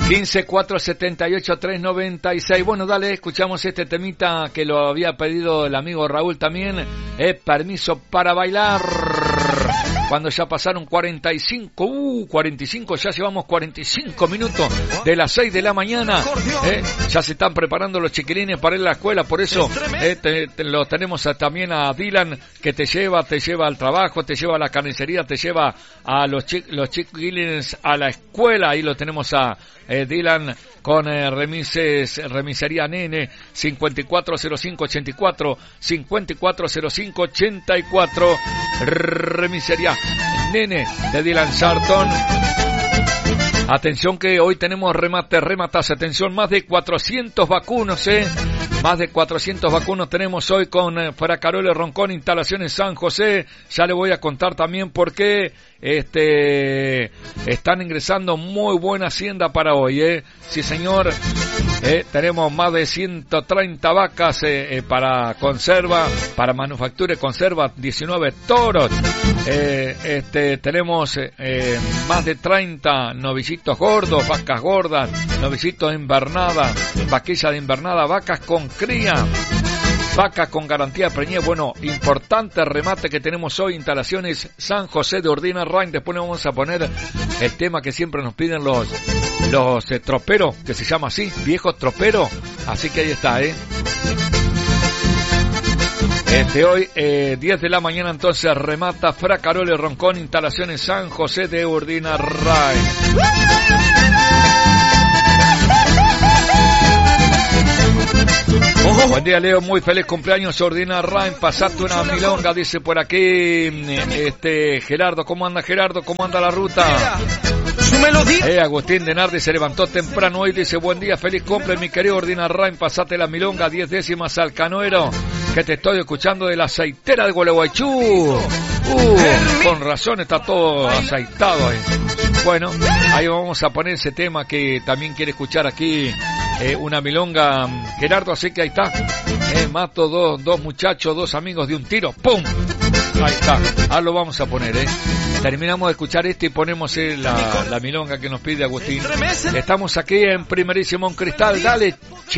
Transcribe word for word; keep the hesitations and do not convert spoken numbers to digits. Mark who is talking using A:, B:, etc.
A: quince, cuatrocientos setenta y ocho, trescientos noventa y seis. Bueno, dale, escuchamos este temita que lo había pedido el amigo Raúl también. Eh, permiso para bailar. Cuando ya pasaron cuarenta y cinco, uh, cuarenta y cinco, ya llevamos cuarenta y cinco minutos de las seis de la mañana. Eh, ya se están preparando los chiquilines para ir a la escuela, por eso eh, te, te, lo tenemos a, también a Dylan, que te lleva, te lleva al trabajo, te lleva a la carnicería, te lleva a los, chi, los chiquilines a la escuela. Ahí lo tenemos a eh, Dylan con eh, remises, remisería Nene, cincuenta y cuatro cero cinco ochenta y cuatro, cincuenta y cuatro cero cinco ochenta y cuatro, remisería Nene de Dylan Sarton. Atención que hoy tenemos remate, rematas, atención, más de cuatrocientos vacunos, eh. Más de cuatrocientos vacunos tenemos hoy con eh, Fracarole Roncón, instalaciones San José. Ya le voy a contar también por qué este, están ingresando muy buena hacienda para hoy, eh. Sí, señor. Eh, tenemos más de ciento treinta vacas eh, eh, para conserva, para manufactura y conserva, diecinueve toros. Eh, este, tenemos eh, eh, más de treinta novillitos gordos, vacas gordas, novicitos de invernada, vaquilla de invernada, vacas con cría, vacas con garantía de preñez. Bueno, importante remate que tenemos hoy, instalaciones San José de Ordina Rain. Después le vamos a poner el tema que siempre nos piden los los eh, troperos, que se llama así, viejos troperos. Así que ahí está, eh. Este hoy, eh, diez de la mañana, entonces remata Fracarole Roncón, instalaciones San José de Ordina Rain. Oh, buen día, Leo, muy feliz cumpleaños, Ordina Rain, pasaste una milonga, dice por aquí este Gerardo. ¿Cómo anda, Gerardo? ¿Cómo anda la ruta? Eh, Agustín de Nardi se levantó temprano hoy, dice buen día, feliz cumple mi querido Ordina Rain, pasate la milonga, diez décimas al canoero, que te estoy escuchando de la aceitera de Gualeguaychú. Uh, con razón está todo aceitado ahí. Bueno, ahí vamos a poner ese tema que también quiere escuchar aquí eh, una milonga Gerardo, así que ahí está. Eh, mato dos, dos muchachos, dos amigos de un tiro, ¡pum! Ahí está, ahora lo vamos a poner, eh. Terminamos de escuchar este y ponemos eh, la, la milonga que nos pide Agustín. Estamos aquí en Primerísimo en Cristal, dale.